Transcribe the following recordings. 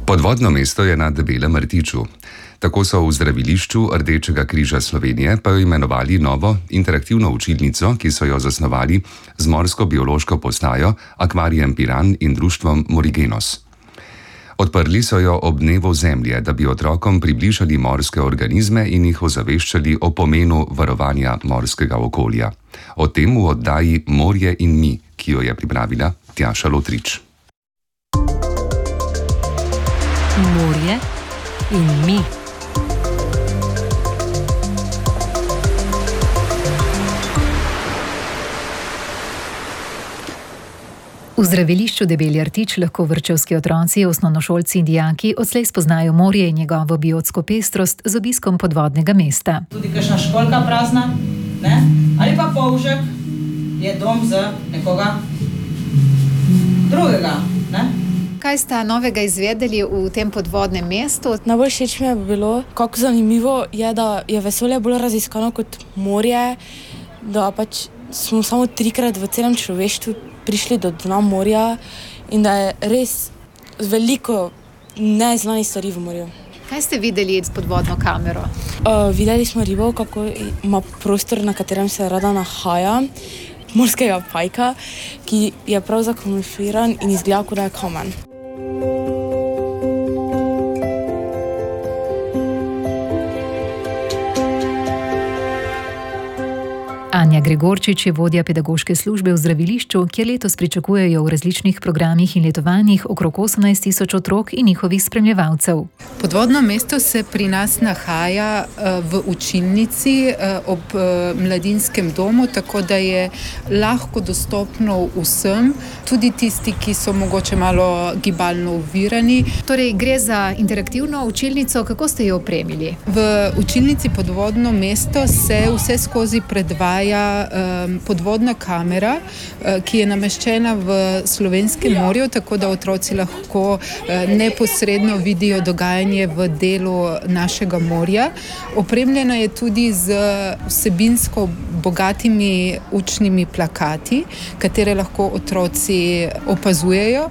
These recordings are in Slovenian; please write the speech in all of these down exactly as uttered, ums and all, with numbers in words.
Podvodno mesto je na Debelem rtiču. Tako so v zdravilišču Rdečega križa Slovenije pa jo imenovali novo interaktivno učilnico, ki so jo zasnovali z morsko biološko postajo, Akvarijem Piran in društvom Morigenos. Odprli so jo ob dnevu Zemlje, da bi otrokom približali morske organizme in jih ozaveščali o pomenu varovanja morskega okolja. O tem v oddaji Morje in mi, ki jo je pripravila Tjaša Lotrič. Morje in mi. V zdravilišču Debeli rtič lahko vrtčevski otroci, osnovnošolci in dijaki odslej spoznajo morje in njegovo biotsko pestrost z obiskom podvodnega mesta. Tudi kakšna školjka prazna, ne? Ali pa polžek je dom za nekoga drugega. Ne? Kaj ste novega izvedeli v tem podvodnem mestu? Najbolj všeč mi je bilo, kako zanimivo je, da je vesolje bolj raziskano kot morje, da pač smo samo trikrat v celem človeštvu prišli do dna morja in da je res veliko neznanih stvari v morju. Kaj ste videli s podvodno kamero? Uh, videli smo ribo, kako ima prostor, na katerem se rada nahaja, morskega pajka, ki je prav zakamufliran in izgleda, kot da je kamen. Anja Gregorčič je vodja pedagoške službe v zdravilišču, kjer letos pričakujejo v različnih programih in letovanjih okrog osemnajst tisoč otrok in njihovih spremljevalcev. Podvodno mesto se pri nas nahaja v učilnici ob mladinskem domu, tako da je lahko dostopno vsem, tudi tisti, ki so mogoče malo gibalno ovirani. Torej, gre za interaktivno učilnico, kako ste jo opremili? V učilnici Podvodno mesto se vse skozi predvaja podvodna kamera, ki je nameščena v Slovenskem morju, tako da otroci lahko neposredno vidijo dogajanje v delu našega morja. Opremljena je tudi z vsebinsko bogatimi učnimi plakati, katere lahko otroci opazujejo,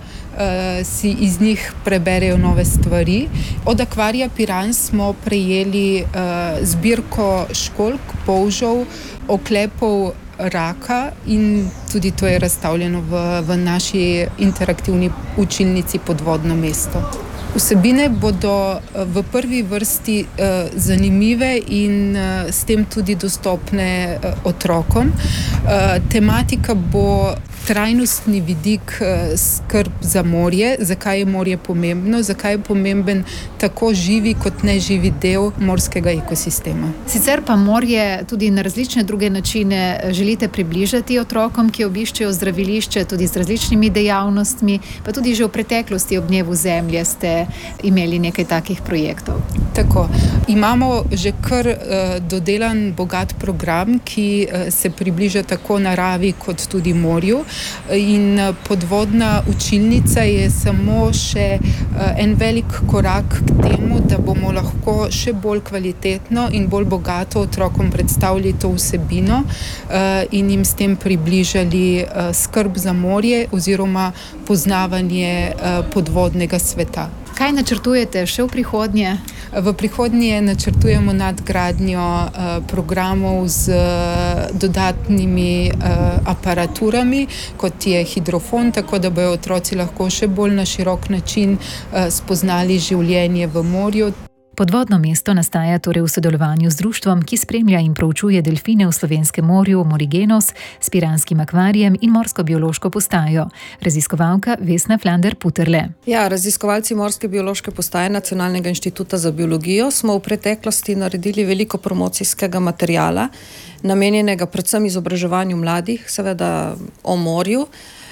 si iz njih preberejo nove stvari. Od Akvarija Piran smo prejeli zbirko školjk, polžev, oklepov raka in tudi to je razstavljeno v, v naši interaktivni učilnici Podvodno mesto. Vsebine bodo v prvi vrsti uh, zanimive in uh, s tem tudi dostopne uh, otrokom. Uh, tematika bo trajnostni vidik, uh, skrb za morje, zakaj je morje pomembno, zakaj je pomemben tako živi kot neživi del morskega ekosistema. Sicer pa morje tudi na različne druge načine želite približati otrokom, ki obiščejo zdravilišče, tudi z različnimi dejavnostmi, pa tudi že v preteklosti ob dnevu Zemlje ste imeli nekaj takih projektov. Tako. Imamo že kar uh, dodelan bogat program, ki uh, se približa tako naravi kot tudi morju. In uh, podvodna učilnica je samo še uh, en velik korak k temu, da bomo lahko še bolj kvalitetno in bolj bogato otrokom predstavili to vsebino uh, in jim s tem približali uh, skrb za morje oziroma poznavanje uh, podvodnega sveta. Kaj načrtujete še v prihodnje? V prihodnje načrtujemo nadgradnjo uh, programov z uh, dodatnimi uh, aparaturami, kot je hidrofon, tako da bojo otroci lahko še bolj na širok način uh, spoznali življenje v morju. Podvodno mesto nastaja torej v sodelovanju z društvom, ki spremlja in proučuje delfine v Slovenskem morju Morigenos, s Piranskim akvarijem in morsko biološko postajo. Raziskovalka Vesna Flander-Puterle. Ja, raziskovalci Morske biološke postaje Nacionalnega inštituta za biologijo smo v preteklosti naredili veliko promocijskega materijala, namenjenega predvsem izobraževanju mladih, seveda o morju.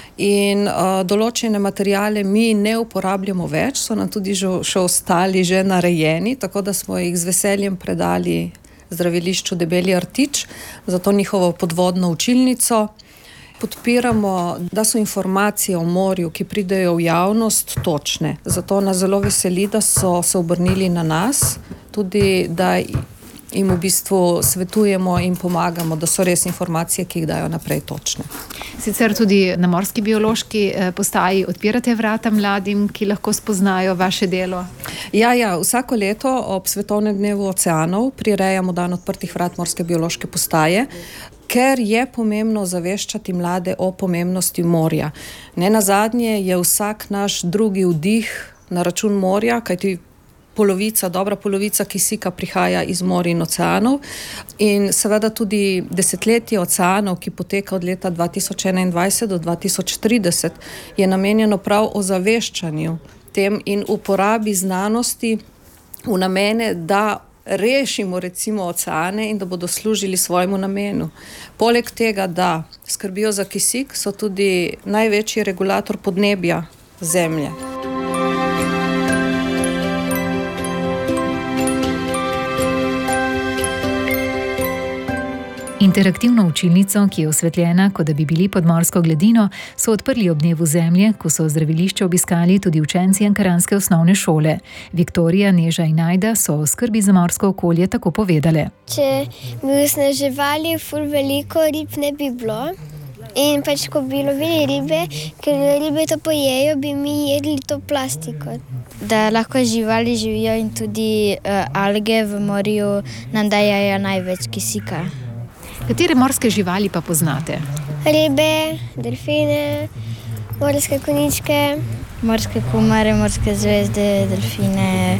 In uh, določene materijale mi ne uporabljamo več, so nam tudi že, še ostali že narejeni, tako da smo jih z veseljem predali zdravilišču Debeli rtič, za to njihovo podvodno učilnico. Podpiramo, da so informacije o morju, ki pridejo v javnost, točne. Zato nas zelo veseli, da so se obrnili na nas, tudi da in v bistvu svetujemo in pomagamo, da so res informacije, ki jih dajo naprej, točne. Sicer tudi na Morski biološki postaji odpirate vrata mladim, ki lahko spoznajo vaše delo? Ja, ja, vsako leto ob Svetovnem dnevu oceanov prirejamo dan odprtih vrat Morske biološke postaje, ker je pomembno zaveščati mlade o pomembnosti morja. Ne nazadnje je vsak naš drugi vdih na račun morja, kajti polovica, dobra polovica kisika prihaja iz morja in oceanov, in seveda tudi desetletje oceanov, ki poteka od leta dva tisoč enaindvajset do dva tisoč trideset, je namenjeno prav ozaveščanju tem in uporabi znanosti v namene, da rešimo recimo oceane in da bodo služili svojemu namenu. Poleg tega, da skrbijo za kisik, so tudi največji regulator podnebja Zemlje. Interaktivno učilnico, ki je osvetljena, kot da bi bili pod morsko gladino, so odprli ob dnevu Zemlje, ko so zdravilišče obiskali tudi učenci ankaranske osnovne šole. Viktorija, Neža in Ajda so o skrbi za morsko okolje tako povedale. Če bi osnaževali ful veliko rib, ne bi bilo. In pač, ko bi lovili ribe, ker ribe to pojejo, bi mi jedli to plastiko. Da lahko živali živijo in tudi uh, alge v morju nam dajajo največ kisika. Katere morske živali pa poznate? Ribe, delfine, morske koničke, morske kumare, morske zvezde, delfine.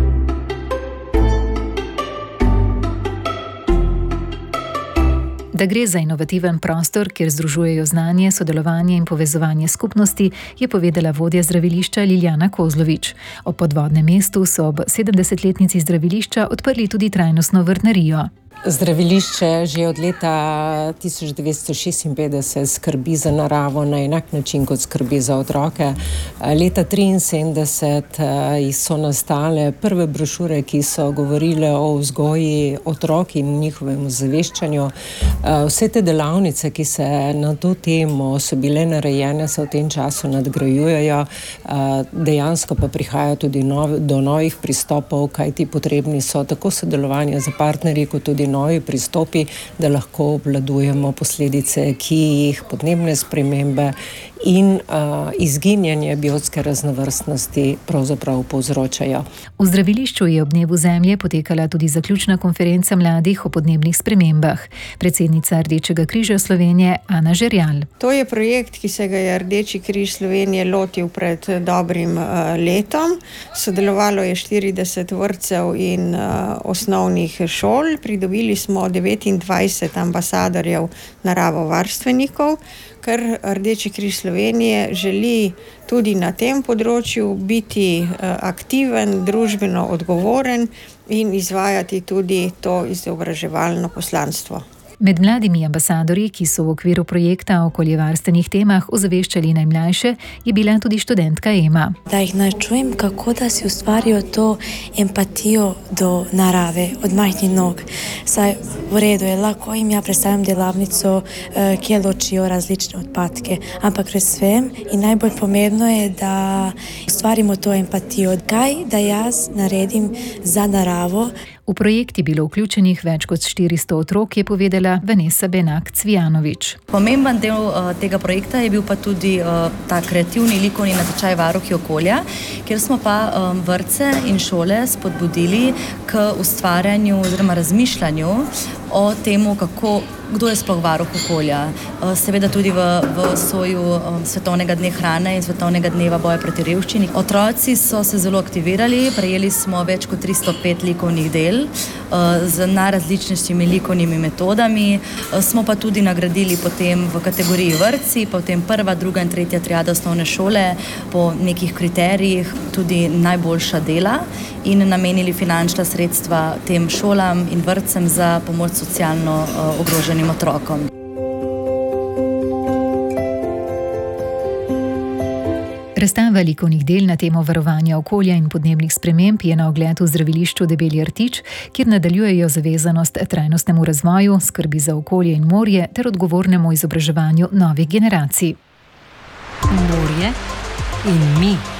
Da gre za inovativen prostor, kjer združujejo znanje, sodelovanje in povezovanje skupnosti, je povedala vodja zdravilišča Liljana Kozlovič. Ob podvodnem mestu so ob sedemdesetletnici zdravilišča odprli tudi trajnostno vrtnarijo. Zdravilišče že od leta tisoč devetsto šestinpetdeset skrbi za naravo na enak način, kot skrbi za otroke. Leta triinsedemdeset so nastale prve brošure, ki so govorile o vzgoji otrok in njihovem ozaveščanju. Vse te delavnice, ki se na to temo so bile narejene, se v tem času nadgrajujejo. Dejansko pa prihaja tudi nov, do novih pristopov, kajti potrebni so tako sodelovanje za partnerji, kot tudi novi pristopi, da lahko obvladujemo posledice, ki jih podnebne spremembe in uh, izginjanje biotske raznovrstnosti pravzaprav povzročajo. V zdravilišču je ob dnevu Zemlje potekala tudi zaključna konferenca mladih o podnebnih spremembah. Predsednica Rdečega križa Slovenije Ana Žerjal. To je projekt, ki se ga je Rdeči križ Slovenije lotil pred dobrim uh, letom. Sodelovalo je štirideset vrtcev in uh, osnovnih šol. Pridobili smo devetindvajset ambasadorjev naravovarstvenikov, ker Rdeči križ Slovenije želi tudi na tem področju biti aktiven, družbeno odgovoren in izvajati tudi to izobraževalno poslanstvo. Med mladimi ambasadorji, ki so v okviru projekta o okoljevarstvenih temah ozaveščali najmlajše, je bila tudi študentka Ema. Da jih naučujem, kako da si ustvarijo to empatijo do narave, od majhnih nog. Saj v redu je, lahko jim ja predstavljam delavnico, kjer ločijo različne odpadke, ampak predvsem in najbolj pomembno je, da ustvarimo to empatijo. Kaj da jaz naredim za naravo? V projekt je bilo vključenih več kot štiristo otrok, je povedala Vanessa Benak-Cvijanovič. Pomemben del uh, tega projekta je bil pa tudi uh, ta kreativni likovni natečaj Varuhi okolja, kjer smo pa um, vrtce in šole spodbudili k ustvarjanju oziroma razmišljanju o temu, kako kdo je sploh varuh okolja. Seveda tudi v, v soju Svetovnega dne hrane in Svetovnega dneva boja proti revščini. Otroci so se zelo aktivirali, prejeli smo več kot tristo pet likovnih del z najrazličnejšimi likovnimi metodami. Smo pa tudi nagradili potem v kategoriji vrtci, potem prva, druga in tretja triada osnovne šole po nekih kriterijih tudi najboljša dela in namenili finančna sredstva tem šolam in vrtcem za pomoč socialno ogroženim otrokom. Razstava likovnih del na temo varovanja okolja in podnebnih sprememb je na ogled v zdravilišču Debelji rtič, kjer nadaljujejo zavezanost trajnostnemu razvoju, skrbi za okolje in morje ter odgovornemu izobraževanju novih generacij. Morje in mi.